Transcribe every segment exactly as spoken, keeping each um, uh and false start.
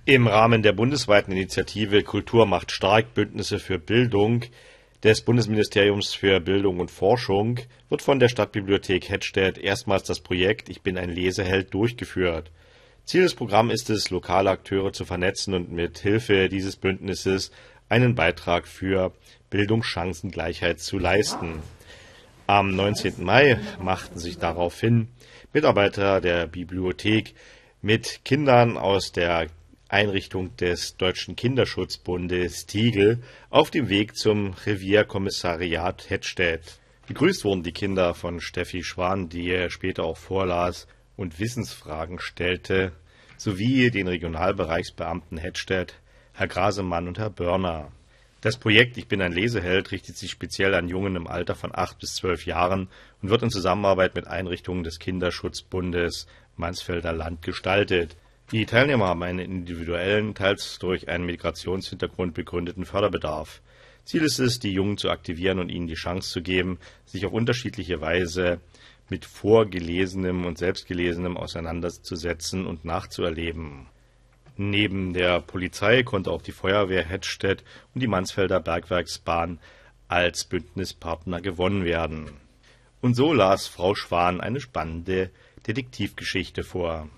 Im Rahmen der bundesweiten Initiative Kultur macht stark Bündnisse für Bildung des Bundesministeriums für Bildung und Forschung wird von der Stadtbibliothek Hettstedt erstmals das Projekt Ich bin ein Leseheld durchgeführt. Ziel des Programms ist es, lokale Akteure zu vernetzen und mit Hilfe dieses Bündnisses einen Beitrag für Bildungschancengleichheit zu leisten. Am neunzehnten Mai machten sich daraufhin Mitarbeiter der Bibliothek mit Kindern aus der Einrichtung des Deutschen Kinderschutzbundes Tigel auf dem Weg zum Revierkommissariat Hettstedt. Begrüßt wurden die Kinder von Steffi Schwan, die er später auch vorlas und Wissensfragen stellte, sowie den Regionalbereichsbeamten Hettstedt, Herr Grasemann und Herr Börner. Das Projekt Ich bin ein Leseheld richtet sich speziell an Jungen im Alter von acht bis zwölf Jahren und wird in Zusammenarbeit mit Einrichtungen des Kinderschutzbundes Mansfelder Land gestaltet. Die Teilnehmer haben einen individuellen, teils durch einen Migrationshintergrund begründeten Förderbedarf. Ziel ist es, die Jungen zu aktivieren und ihnen die Chance zu geben, sich auf unterschiedliche Weise mit Vorgelesenem und Selbstgelesenem auseinanderzusetzen und nachzuerleben. Neben der Polizei konnte auch die Feuerwehr Hettstedt und die Mansfelder Bergwerksbahn als Bündnispartner gewonnen werden. Und so las Frau Schwan eine spannende Detektivgeschichte vor.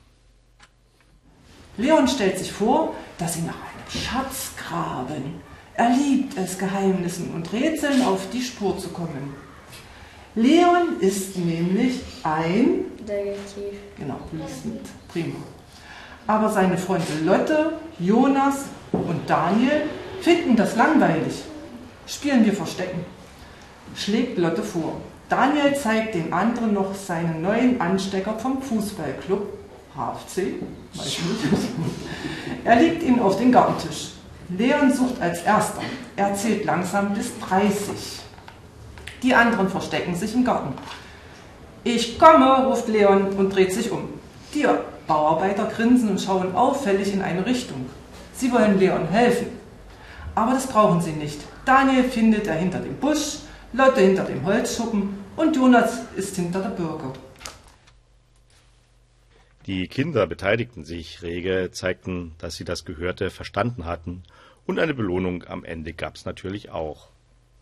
Leon stellt sich vor, dass sie nach einem Schatz graben. Er liebt es, Geheimnissen und Rätseln auf die Spur zu kommen. Leon ist nämlich ein Detektiv. Genau, fließend, prima. Aber seine Freunde Lotte, Jonas und Daniel finden das langweilig. Spielen wir Verstecken, schlägt Lotte vor. Daniel zeigt den anderen noch seinen neuen Anstecker vom Fußballclub H F C. Weiß nicht. Er legt ihn auf den Gartentisch. Leon sucht als Erster. Er zählt langsam bis dreißig. Die anderen verstecken sich im Garten. Ich komme, ruft Leon und dreht sich um. Die Bauarbeiter grinsen und schauen auffällig in eine Richtung. Sie wollen Leon helfen. Aber das brauchen sie nicht. Daniel findet er hinter dem Busch, Lotte hinter dem Holzschuppen und Jonas ist hinter der Birke. Die Kinder beteiligten sich rege, zeigten, dass sie das Gehörte verstanden hatten, und eine Belohnung am Ende gab es natürlich auch.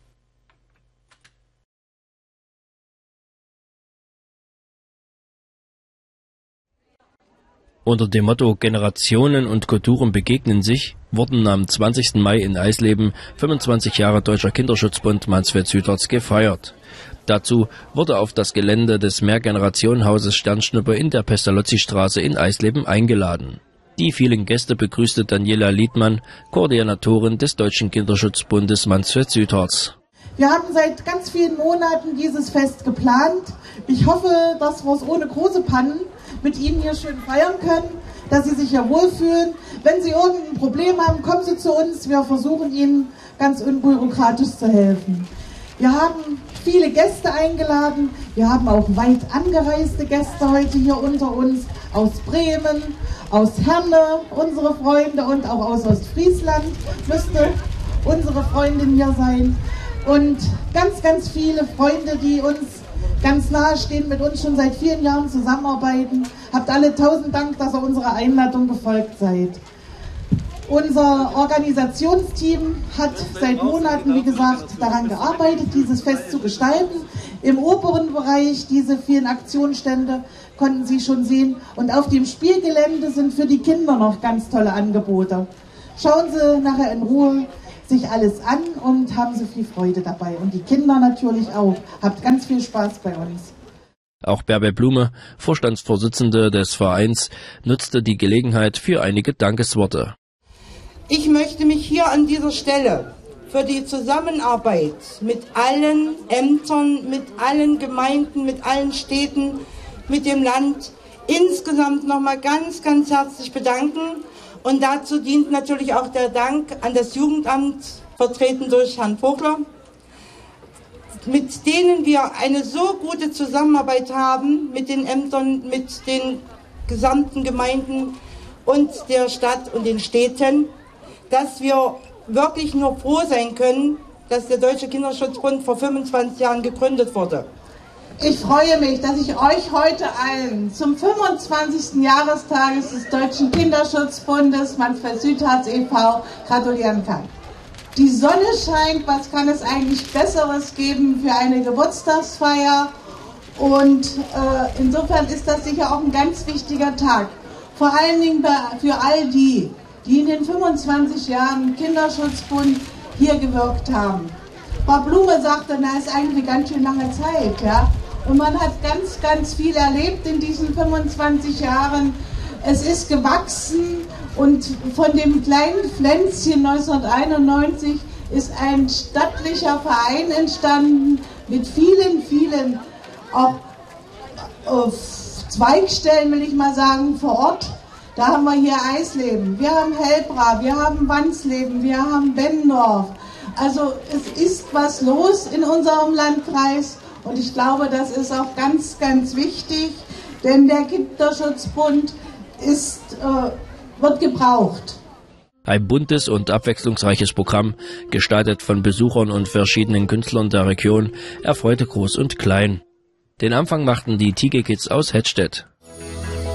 Unter dem Motto Generationen und Kulturen begegnen sich wurden am zwanzigsten Mai in Eisleben fünfundzwanzig Jahre Deutscher Kinderschutzbund Mansfeld-Südharz gefeiert. Dazu wurde auf das Gelände des Mehrgenerationenhauses Sternschnuppe in der Pestalozzi-Straße in Eisleben eingeladen. Die vielen Gäste begrüßte Daniela Liedmann, Koordinatorin des Deutschen Kinderschutzbundes Mansfeld-Südharz. Wir haben seit ganz vielen Monaten dieses Fest geplant. Ich hoffe, dass wir es ohne große Pannen mit Ihnen hier schön feiern können, dass Sie sich hier wohlfühlen. Wenn Sie irgendein Problem haben, kommen Sie zu uns. Wir versuchen Ihnen ganz unbürokratisch zu helfen. Wir haben viele Gäste eingeladen. Wir haben auch weit angereiste Gäste heute hier unter uns. Aus Bremen, aus Herne, unsere Freunde, und auch aus Ostfriesland müsste unsere Freundin hier sein. Und ganz, ganz viele Freunde, die uns ganz nahe stehen, mit uns schon seit vielen Jahren zusammenarbeiten. Habt alle tausend Dank, dass ihr unserer Einladung gefolgt seid. Unser Organisationsteam hat seit Monaten, wie gesagt, daran gearbeitet, dieses Fest zu gestalten. Im oberen Bereich, diese vielen Aktionsstände, konnten Sie schon sehen. Und auf dem Spielgelände sind für die Kinder noch ganz tolle Angebote. Schauen Sie nachher in Ruhe sich alles an und haben Sie viel Freude dabei. Und die Kinder natürlich auch. Habt ganz viel Spaß bei uns. Auch Bärbe Blume, Vorstandsvorsitzende des Vereins, nutzte die Gelegenheit für einige Dankesworte. Ich möchte mich hier an dieser Stelle für die Zusammenarbeit mit allen Ämtern, mit allen Gemeinden, mit allen Städten, mit dem Land insgesamt nochmal ganz, ganz herzlich bedanken. Und dazu dient natürlich auch der Dank an das Jugendamt, vertreten durch Herrn Vogler, mit denen wir eine so gute Zusammenarbeit haben, mit den Ämtern, mit den gesamten Gemeinden und der Stadt und den Städten, dass wir wirklich nur froh sein können, dass der Deutsche Kinderschutzbund vor fünfundzwanzig Jahren gegründet wurde. Ich freue mich, dass ich euch heute allen zum fünfundzwanzigsten Jahrestag des Deutschen Kinderschutzbundes Mansfeld-Südharz e V gratulieren kann. Die Sonne scheint, was kann es eigentlich Besseres geben für eine Geburtstagsfeier? Und äh, insofern ist das sicher auch ein ganz wichtiger Tag. Vor allen Dingen für all die, die in den fünfundzwanzig Jahren Kinderschutzbund hier gewirkt haben. Frau Blume sagte, na, ist eigentlich eine ganz schön lange Zeit, ja. Und man hat ganz, ganz viel erlebt in diesen fünfundzwanzig Jahren. Es ist gewachsen und von dem kleinen Pflänzchen neunzehnhunderteinundneunzig ist ein stattlicher Verein entstanden mit vielen, vielen auch äh, Zweigstellen, will ich mal sagen, vor Ort. Da haben wir hier Eisleben, wir haben Hellbra, wir haben Wansleben, wir haben Benndorf. Also es ist was los in unserem Landkreis. Und ich glaube, das ist auch ganz, ganz wichtig, denn der Kinderschutzbund ist, äh, wird gebraucht. Ein buntes und abwechslungsreiches Programm, gestaltet von Besuchern und verschiedenen Künstlern der Region, erfreute Groß und Klein. Den Anfang machten die Tiege Kids aus Hettstedt.